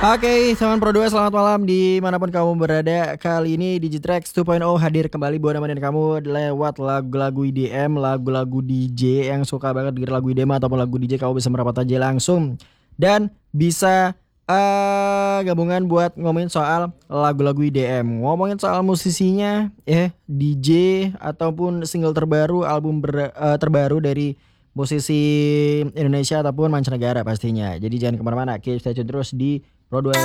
Oke, teman Pro 2 selamat malam dimanapun kamu berada. Kali ini Digitrax 2.0 hadir kembali buat nemenin kamu lewat lagu-lagu IDM, lagu-lagu DJ yang suka banget denger lagu IDM ataupun lagu DJ. Kamu bisa merapat aja langsung dan bisa gabungan buat ngomongin soal lagu-lagu IDM, ngomongin soal musisinya, DJ ataupun single terbaru, album terbaru dari musisi Indonesia ataupun mancanegara pastinya. Jadi jangan kemana-mana, keep stay tune terus di Pro 2.